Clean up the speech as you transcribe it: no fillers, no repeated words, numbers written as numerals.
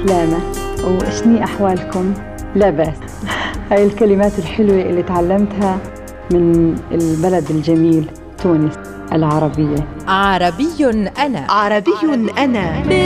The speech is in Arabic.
سلامة، وشني أحوالكم؟ لا بأس. هاي الكلمات الحلوة اللي تعلمتها من البلد الجميل تونس العربية. عربي أنا.